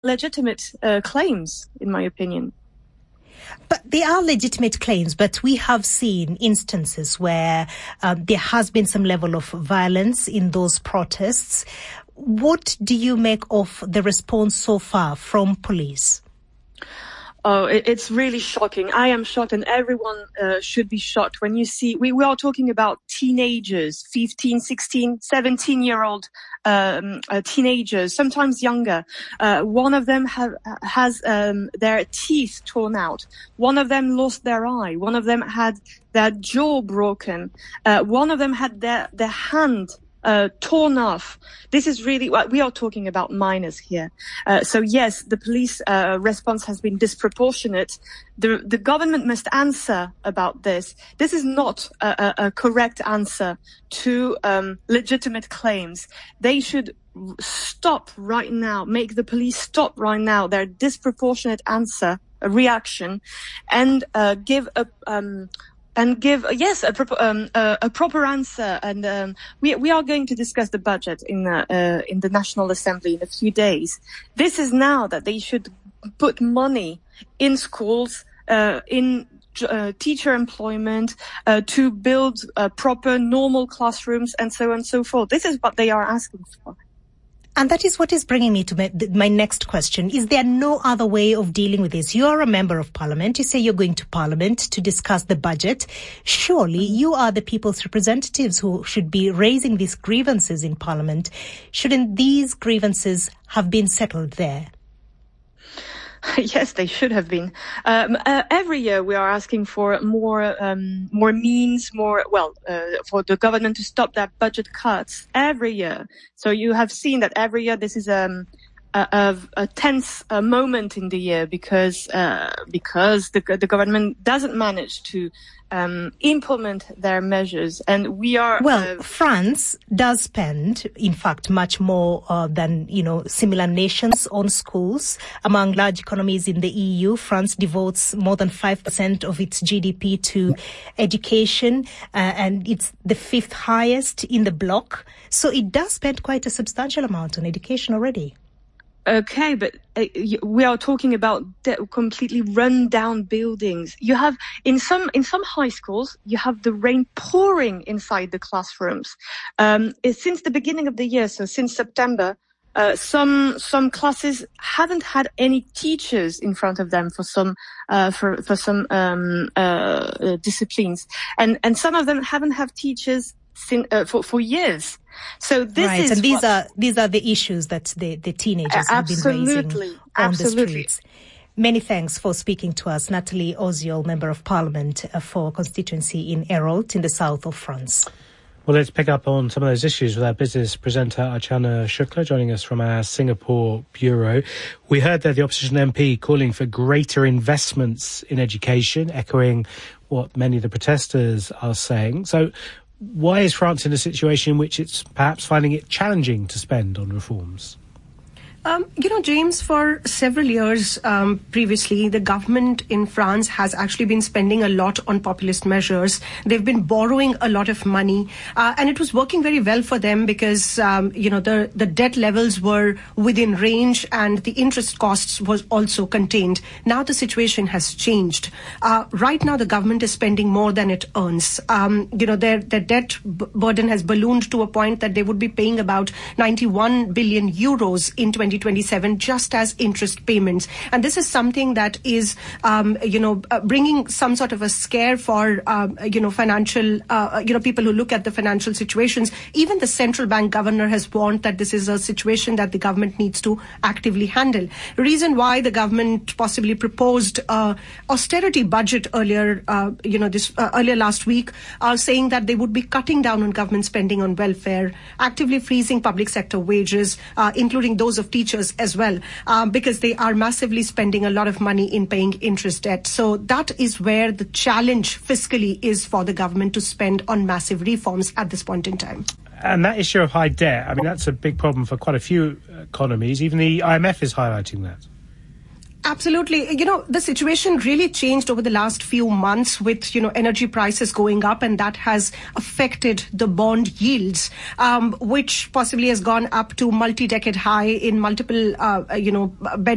legitimate claims, in my opinion. But they are legitimate claims, but we have seen instances where there has been some level of violence in those protests. What do you make of the response so far from police? Oh, it's really shocking. I am shocked, and everyone should be shocked when you see, we are talking about teenagers, 15, 16, 17-year-old teenagers, sometimes younger. One of them has their teeth torn out. One of them lost their eye. One of them had their jaw broken. One of them had their hand torn off. This is really what we are talking about, minors here. So yes, the police response has been disproportionate. The government must answer about this. This is not a correct answer to legitimate claims. They should stop right now, make the police stop right now their disproportionate answer, a reaction, and give a proper answer. And we are going to discuss the budget in the National Assembly in a few days. This is now that they should put money in schools, in teacher employment, to build proper normal classrooms, and so on and so forth. This is what they are asking for. And that is what is bringing me to my next question. Is there no other way of dealing with this? You are a member of parliament. You say you're going to parliament to discuss the budget. Surely you are the people's representatives who should be raising these grievances in parliament. Shouldn't these grievances have been settled there? Yes, they should have been. Every year we are asking for more means, for the government to stop their budget cuts every year. So you have seen that every year this is a tense moment in the year because the government doesn't manage to implement their measures, and we are. France does spend, in fact, much more than similar nations on schools. Among large economies in the EU, France devotes more than 5% of its GDP to education, and it's the 5th highest in the bloc. So it does spend quite a substantial amount on education already. Okay, but we are talking about completely run down buildings. You have in some high schools, you have the rain pouring inside the classrooms. Since the beginning of the year, so since September, some classes haven't had any teachers in front of them for some disciplines, and some of them haven't had teachers for years. So this right, is and these are the issues that the teenagers have been raising on the streets. Many thanks for speaking to us, Nathalie Oziol, Member of Parliament for constituency in Hérault in the south of France. Well, let's pick up on some of those issues with our business presenter, Archana Shukla, joining us from our Singapore bureau. We heard that the opposition MP calling for greater investments in education, echoing what many of the protesters are saying. So why is France in a situation in which it's perhaps finding it challenging to spend on reforms? James, for several years previously, the government in France has actually been spending a lot on populist measures. They've been borrowing a lot of money, and it was working very well for them because, the debt levels were within range and the interest costs was also contained. Now the situation has changed. Right now, the government is spending more than it earns. Their debt burden has ballooned to a point that they would be paying about 91 billion euros in 2027 just as interest payments. And this is something that is, bringing some sort of a scare for, financial, people who look at the financial situations. Even the central bank governor has warned that this is a situation that the government needs to actively handle. The reason why the government possibly proposed austerity budget earlier last week, saying that they would be cutting down on government spending on welfare, actively freezing public sector wages, including those of teachers as well, because they are massively spending a lot of money in paying interest debt. So that is where the challenge fiscally is for the government to spend on massive reforms at this point in time. And that issue of high debt, that's a big problem for quite a few economies. Even the IMF is highlighting that. Absolutely. The situation really changed over the last few months with, energy prices going up, and that has affected the bond yields, which possibly has gone up to multi-decade high in multiple,